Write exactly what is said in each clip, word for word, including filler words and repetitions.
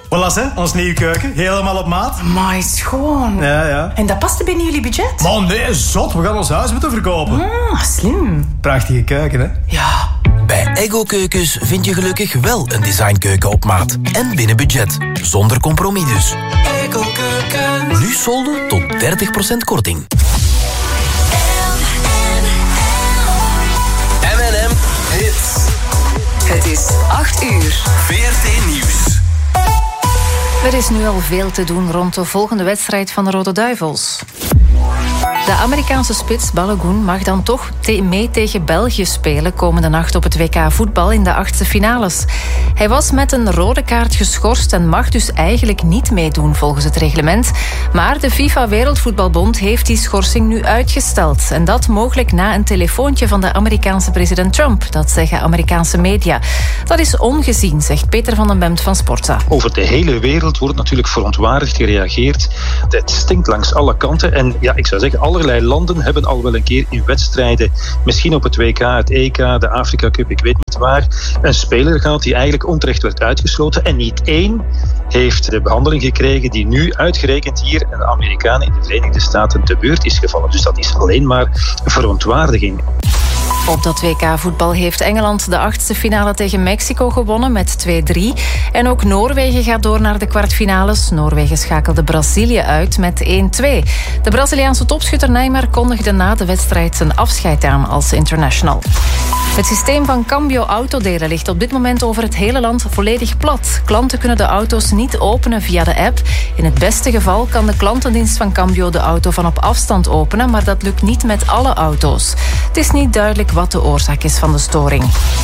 Voilà, hè, ons nieuwe keuken. Helemaal op maat. Amai, schoon. Ja, ja. En dat paste binnen jullie budget? Man, nee, zot. We gaan ons huis moeten verkopen. Ah, slim. Prachtige keuken, hè? Ja. Bij Eggo Keukens vind je gelukkig wel een designkeuken op maat. En binnen budget. Zonder compromis dus. Eggo Keukens. Nu solden tot dertig procent korting. M en M Hits. Het is acht uur. V R T Nieuws. Er is nu al veel te doen rond de volgende wedstrijd van de Rode Duivels. De Amerikaanse spits Balogun mag dan toch te- mee tegen België spelen komende nacht op het W K voetbal in de achtste finales. Hij was met een rode kaart geschorst en mag dus eigenlijk niet meedoen volgens het reglement. Maar de FIFA Wereldvoetbalbond heeft die schorsing nu uitgesteld. En dat mogelijk na een telefoontje van de Amerikaanse president Trump. Dat zeggen Amerikaanse media. Dat is ongezien, zegt Peter van den Bemt van Sportza. Over de hele wereld wordt natuurlijk verontwaardigd gereageerd. Het stinkt langs alle kanten. En ja, ik zou zeggen, allerlei landen hebben al wel een keer in wedstrijden, misschien op het W K, het E K, de Afrika Cup, ik weet niet waar, een speler gehad die eigenlijk onterecht werd uitgesloten. En niet één heeft de behandeling gekregen die nu uitgerekend hier een Amerikaan in de Verenigde Staten te beurt is gevallen. Dus dat is alleen maar verontwaardiging. Op dat W K-voetbal heeft Engeland de achtste finale tegen Mexico gewonnen met twee drie. En ook Noorwegen gaat door naar de kwartfinales. Noorwegen schakelde Brazilië uit met één twee. De Braziliaanse topschutter Neymar kondigde na de wedstrijd zijn afscheid aan als international. Het systeem van Cambio Autodelen ligt op dit moment over het hele land volledig plat. Klanten kunnen de auto's niet openen via de app. In het beste geval kan de klantendienst van Cambio de auto van op afstand openen, maar dat lukt niet met alle auto's. Het is niet duidelijk wat de oorzaak is van de storing.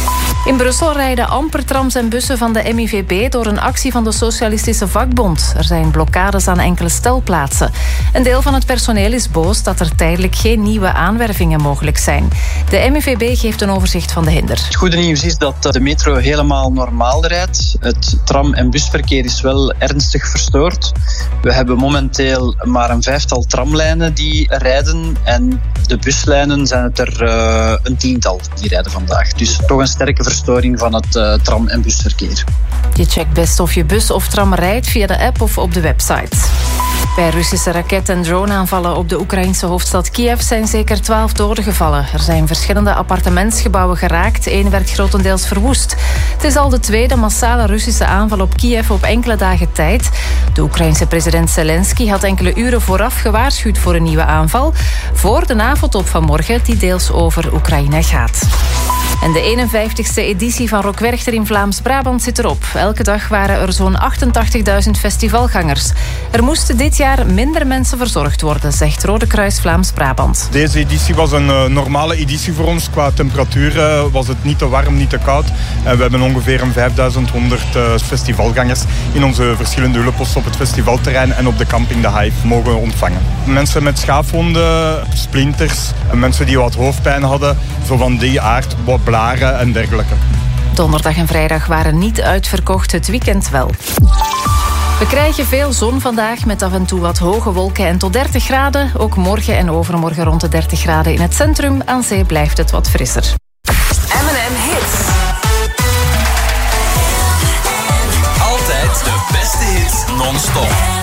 In Brussel rijden amper trams en bussen van de M I V B door een actie van de Socialistische Vakbond. Er zijn blokkades aan enkele stelplaatsen. Een deel van het personeel is boos dat er tijdelijk geen nieuwe aanwervingen mogelijk zijn. De M I V B geeft een overzicht van de hinder. Het goede nieuws is dat de metro helemaal normaal rijdt. Het tram- en busverkeer is wel ernstig verstoord. We hebben momenteel maar een vijftal tramlijnen die rijden en de buslijnen zijn het er uh, een tiental die rijden vandaag. Dus toch een sterke verstoring van het uh, tram- en busverkeer. Je checkt best of je bus of tram rijdt via de app of op de website. Bij Russische raket- en droneaanvallen op de Oekraïnse hoofdstad Kiev zijn zeker twaalf doden gevallen. Er zijn verschillende appartementsgebouwen geraakt, één werd grotendeels verwoest. Het is al de tweede massale Russische aanval op Kiev op enkele dagen tijd. De Oekraïnse president Zelensky had enkele uren vooraf gewaarschuwd voor een nieuwe aanval, voor de NAVO-top van morgen, die deels over Oekraïne gaat. En de eenenvijftigste editie van Rock Werchter in Vlaams-Brabant zit erop. Elke dag waren er zo'n achtentachtigduizend festivalgangers. Er moesten dit jaar minder mensen verzorgd worden, zegt Rode Kruis Vlaams-Brabant. Deze editie was een uh, normale editie voor ons. Qua temperatuur uh, was het niet te warm, niet te koud. En we hebben ongeveer een vijfduizend honderd uh, festivalgangers in onze verschillende hulpposten op het festivalterrein en op de camping De Hive mogen ontvangen. Mensen met schaafwonden, splinters, mensen die wat hoofdpijn hadden, zo van die aard, wat blaren en dergelijke. Donderdag en vrijdag waren niet uitverkocht, het weekend wel. We krijgen veel zon vandaag met af en toe wat hoge wolken en tot dertig graden. Ook morgen en overmorgen rond de dertig graden in het centrum. Aan zee blijft het wat frisser. M en M Hits. Altijd de beste hits non-stop.